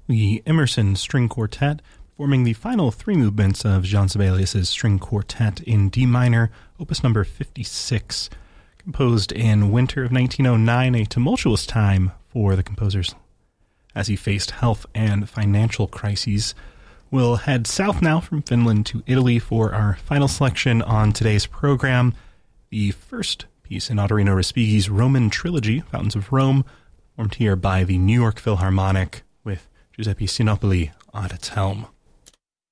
the Emerson String Quartet, performing the final three movements of Jean Sibelius' String Quartet in D minor, opus number 56, composed in winter of 1909, a tumultuous time for the composers as he faced health and financial crises. We'll head south now from Finland to Italy for our final selection on today's program, the first piece in Ottorino Respighi's Roman trilogy, Fountains of Rome, performed here by the New York Philharmonic with Giuseppe Sinopoli at its helm.